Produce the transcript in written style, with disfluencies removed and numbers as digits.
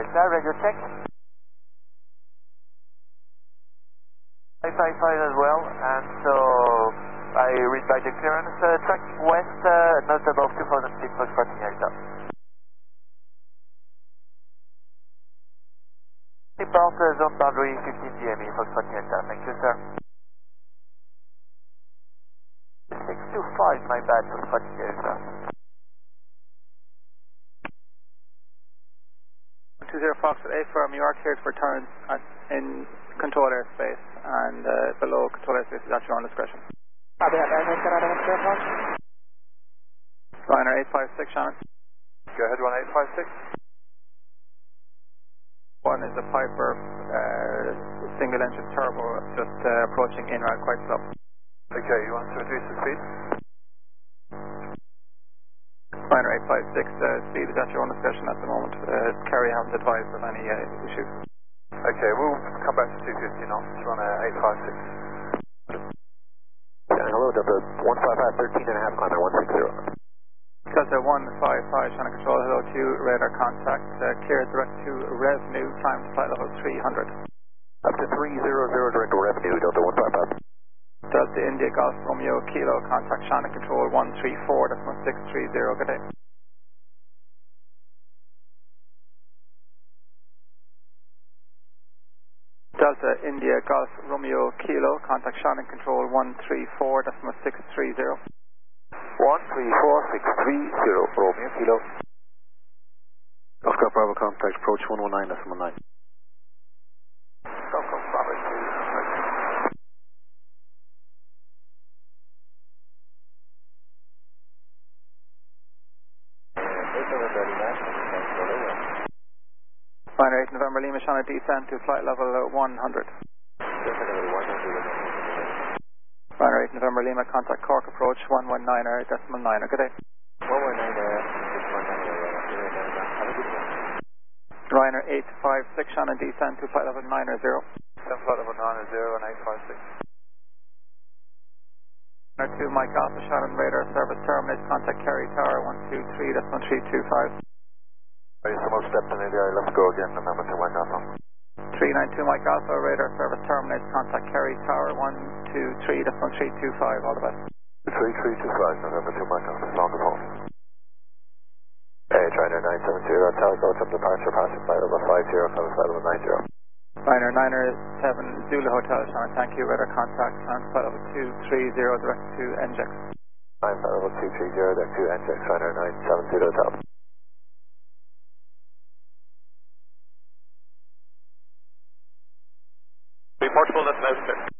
Delta, radio check. 555 as well, and so I read by the clearance, tracking west, not above 2000 feet, Foxtrot Delta. Depart zone boundary 15 GME, Foxtrot Delta, thank you sir. 625, my bad, Foxtrot Delta. 20 Foxtrot A firm, you are cleared for turns in control airspace and below control airspace is at your own discretion. Copy that, Ryanair, get out of clear approach. Ryanair 856, Shannon. Go ahead, 1856. One is a Piper single engine turbo, just approaching INRAD quite slow. Okay, you want to reduce the speed? Ryanair 856, speed is at your own discretion at the moment. Kerry hasn't advised of any issues. Okay, we'll come back to 250 knots, run 856. Hello, Delta 155, 13.5, climber 160. Delta 155, Shannon Control, hello to you, radar contact, clear direct to revenue, climb to flight level 300. Up to 300, direct to revenue, Delta 155. Delta India Golf Romeo Kilo, contact Shannon Control 134, that's 1630, good day. Delta India Golf Romeo Kilo, contact Shannon Control 134, that's 1630. 134630, Romeo Kilo. Oscar Bravo contact, approach 119, that's 19. Oscar Bravo 2. Ryanair 8 November Lima, Shannon descend to flight level 100. Ryanair 8 November Lima, contact Cork approach 119er, decimal 9er, good day. 119er, Ryanair 856, Shannon descend to flight level 9er 0. Descend flight level 9er 0 and 856. Ryanair 2 Mike Alpha, Shannon radar service terminates, contact Kerry Tower 123, decimal 325. Someone stepped in the area, let's go again, remember to Mike Alpha. 392 Mike Alpha, radar service terminates, contact Kerry Tower 123, decimal 325, all the best. 3325, November 2 Mike Alpha, long as home. Ryanair 970, Tower goes up departure, passing flight level 50, flight level 90. Ryanair 907 Zulu Hotel, Shannon, thank you, radar contact, and flight level 230, direct to NJEX. Flight level 230, direct to NJEX, Ryanair 970 Hotel. Portable, that's